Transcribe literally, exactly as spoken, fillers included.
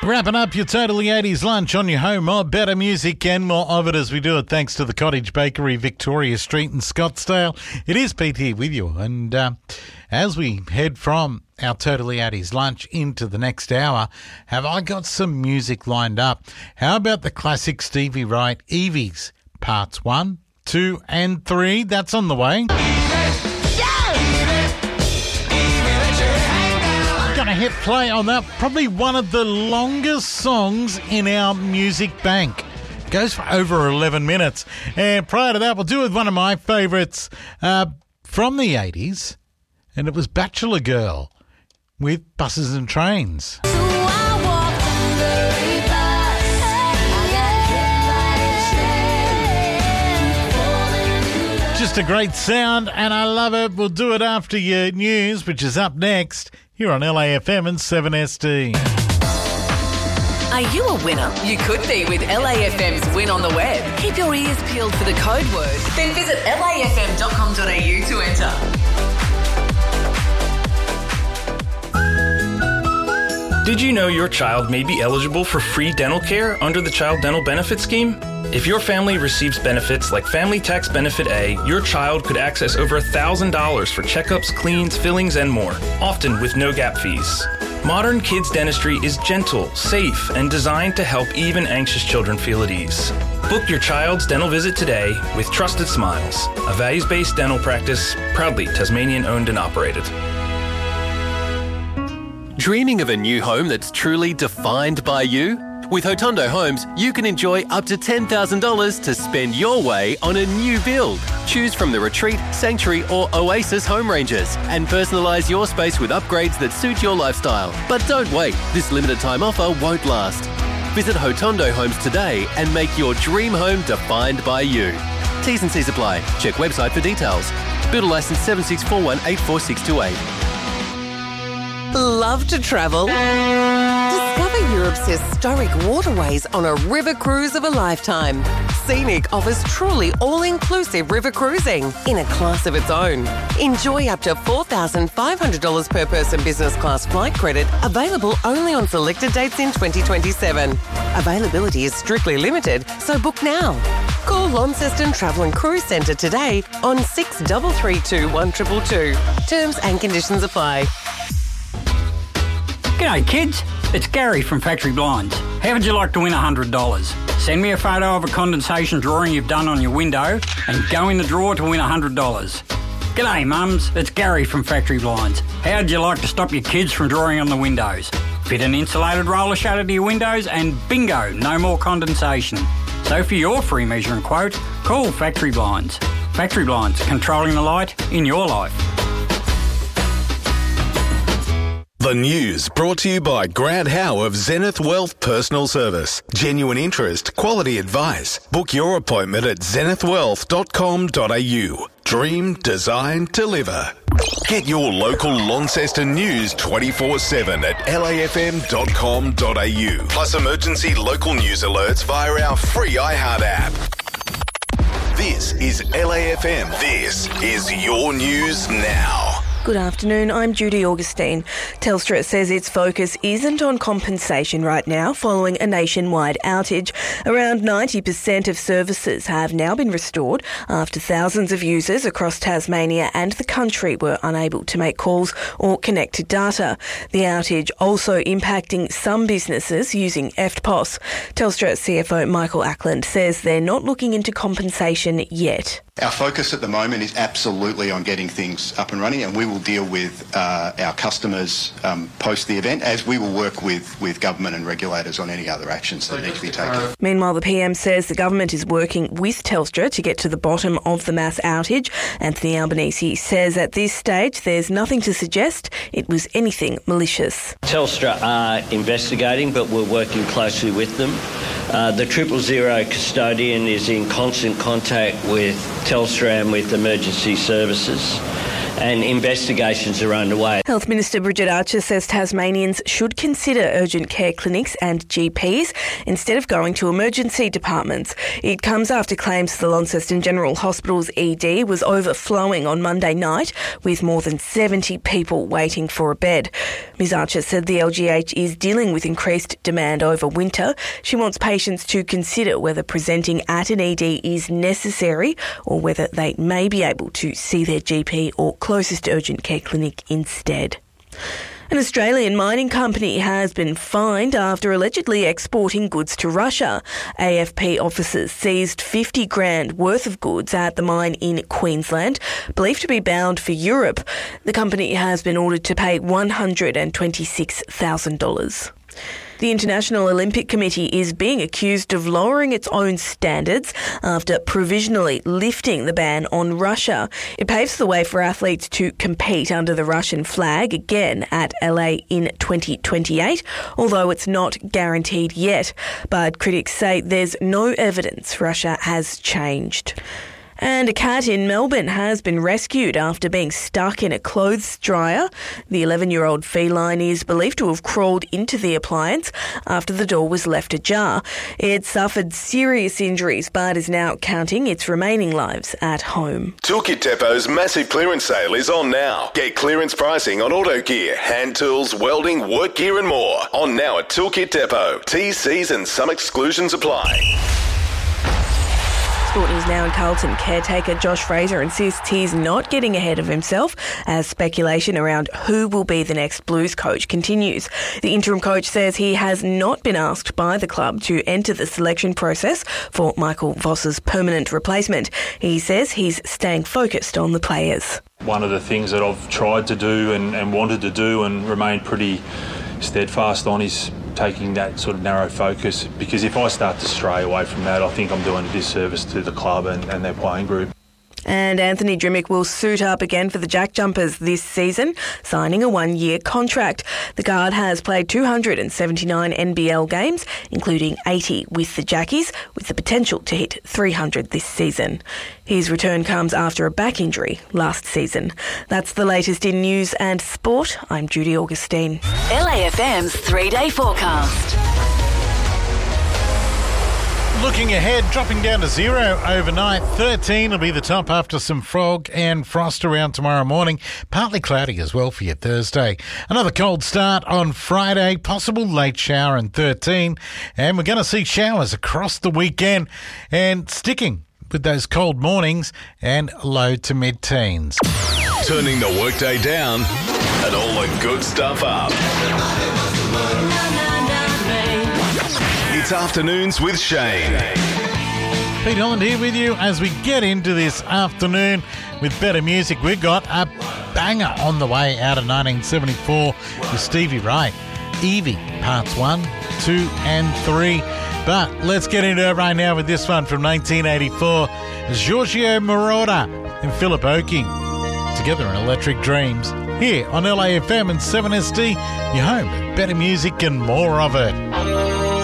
Wrapping up your Totally eighties lunch on your home of better music and more of it as we do it thanks to the Cottage Bakery, Victoria Street in Scottsdale. It is Pete here with you, and uh, as we head from our Totally eighties lunch into the next hour, have I got some music lined up? How about the classic Stevie Wright Eevees, parts one, two and three? That's on the way. Gonna hit play on that, probably one of the longest songs in our music bank. Goes for over eleven minutes. And prior to that, we'll do with one of my favourites uh, from the eighties, and it was Bachelor Girl with Buses and Trains. Just a great sound, and I love it. We'll do it after your news, which is up next here on L A F M and seven S D. Are you a winner? You could be with L A F M's Win on the Web. Keep your ears peeled for the code word. Then visit L A F M dot com dot A U to enter. Did you know your child may be eligible for free dental care under the Child Dental Benefit Scheme? If your family receives benefits like Family Tax Benefit A, your child could access over one thousand dollars for checkups, cleans, fillings, and more, often with no gap fees. Modern kids dentistry is gentle, safe, and designed to help even anxious children feel at ease. Book your child's dental visit today with Trusted Smiles, a values-based dental practice proudly Tasmanian-owned and operated. Dreaming of a new home that's truly defined by you? With Hotondo Homes, you can enjoy up to ten thousand dollars to spend your way on a new build. Choose from the Retreat, Sanctuary or Oasis home ranges and personalise your space with upgrades that suit your lifestyle. But don't wait, this limited time offer won't last. Visit Hotondo Homes today and make your dream home defined by you. T's and C's apply. Check website for details. Builder licence seven six four one eight four six two eight. Love to travel? Discover Europe's historic waterways on a river cruise of a lifetime. Scenic offers truly all-inclusive river cruising in a class of its own. Enjoy up to four thousand five hundred dollars per person business class flight credit, available only on selected dates in twenty twenty-seven. Availability is strictly limited, so book now. Call Launceston Travel and Cruise Centre today on six three three two one two two two. Terms and conditions apply. G'day kids, it's Gary from Factory Blinds. How would you like to win one hundred dollars? Send me a photo of a condensation drawing you've done on your window and go in the draw to win one hundred dollars. G'day mums, it's Gary from Factory Blinds. How'd you like to stop your kids from drawing on the windows? Fit an insulated roller shutter to your windows and bingo, no more condensation. So for your free measure and quote, call Factory Blinds. Factory Blinds, controlling the light in your life. The news brought to you by Grant Howe of Zenith Wealth Personal Service. Genuine interest, quality advice. Book your appointment at zenith wealth dot com dot A U. Dream, design, deliver. Get your local Launceston news twenty-four seven at L A F M dot com dot A U. Plus emergency local news alerts via our free iHeart app. This is L A F M. This is your news now. Good afternoon, I'm Judy Augustine. Telstra says its focus isn't on compensation right now following a nationwide outage. Around ninety percent of services have now been restored after thousands of users across Tasmania and the country were unable to make calls or connect to data. The outage also impacting some businesses using E F T P O S. Telstra C F O Michael Ackland says they're not looking into compensation yet. Our focus at the moment is absolutely on getting things up and running, and we will deal with uh, our customers um, post the event, as we will work with, with government and regulators on any other actions that need to be taken. Meanwhile, the P M says the government is working with Telstra to get to the bottom of the mass outage. Anthony Albanese says at this stage there's nothing to suggest it was anything malicious. Telstra are investigating, but we're working closely with them. Uh, the Triple Zero custodian is in constant contact with Telstra and with emergency services. and investigations are underway. Health Minister Bridget Archer says Tasmanians should consider urgent care clinics and G Ps instead of going to emergency departments. It comes after claims the Launceston General Hospital's E D was overflowing on Monday night with more than seventy people waiting for a bed. Ms Archer said the L G H is dealing with increased demand over winter. She wants patients to consider whether presenting at an E D is necessary or whether they may be able to see their G P or closest urgent care clinic instead. An Australian mining company has been fined after allegedly exporting goods to Russia. A F P officers seized fifty grand worth of goods at the mine in Queensland, believed to be bound for Europe. The company has been ordered to pay one hundred twenty-six thousand dollars. The International Olympic Committee is being accused of lowering its own standards after provisionally lifting the ban on Russia. It paves the way for athletes to compete under the Russian flag again at L A in twenty twenty-eight, although it's not guaranteed yet. But critics say there's no evidence Russia has changed. And a cat in Melbourne has been rescued after being stuck in a clothes dryer. The eleven-year-old feline is believed to have crawled into the appliance after the door was left ajar. It suffered serious injuries but is now counting its remaining lives at home. Toolkit Depot's massive clearance sale is on now. Get clearance pricing on auto gear, hand tools, welding, work gear and more. On now at Toolkit Depot. T's, C's and some exclusions apply. Sport News now in Carlton. Caretaker Josh Fraser insists he's not getting ahead of himself as speculation around who will be the next Blues coach continues. The interim coach says he has not been asked by the club to enter the selection process for Michael Voss's permanent replacement. He says he's staying focused on the players. One of the things that I've tried to do and, and wanted to do and remained pretty steadfast on is taking that sort of narrow focus, because if I start to stray away from that, I think I'm doing a disservice to the club and, and their playing group. And Anthony Drimmick will suit up again for the Jack Jumpers this season, signing a one-year contract. The guard has played two hundred seventy-nine N B L games, including eighty with the Jackies, with the potential to hit three hundred this season. His return comes after a back injury last season. That's the latest in news and sport. I'm Judy Augustine. L A F M's three-day forecast. Looking ahead, dropping down to zero overnight. thirteen will be the top after some fog and frost around tomorrow morning. Partly cloudy as well for your Thursday. Another cold start on Friday, possible late shower and thirteen. And we're going to see showers across the weekend and sticking with those cold mornings and low to mid-teens. Turning the workday down and all the good stuff up. It's Afternoons with Shane. Pete Holland here with you as we get into this afternoon with better music. We've got a banger on the way out of nineteen seventy-four with Stevie Wright. Evie, parts one, two and three. But let's get into it right now with this one from nineteen eighty-four. Giorgio Moroder and Philip Oakey together in Electric Dreams. Here on L A F M and seven S D, your home, better music and more of it.